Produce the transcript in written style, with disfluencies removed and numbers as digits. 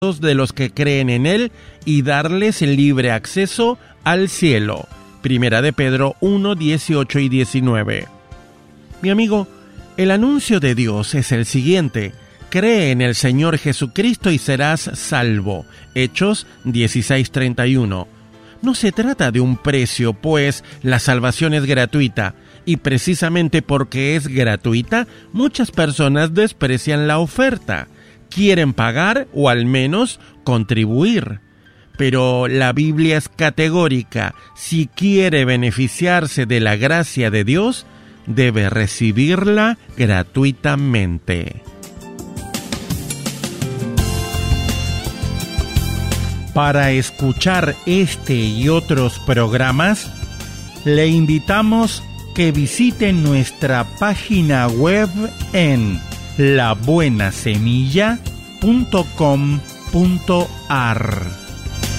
de los que creen en Él y darles el libre acceso al cielo. Primera de Pedro 1, 18 y 19. Mi amigo, el anuncio de Dios es el siguiente: cree en el Señor Jesucristo y serás salvo. Hechos 16:31. No se trata de un precio, pues la salvación es gratuita, y precisamente porque es gratuita, muchas personas desprecian la oferta. Quieren pagar o al menos contribuir. Pero la Biblia es categórica: si quiere beneficiarse de la gracia de Dios, debe recibirla gratuitamente. Para escuchar este y otros programas, le invitamos que visite nuestra página web en labuenasemilla.com.ar.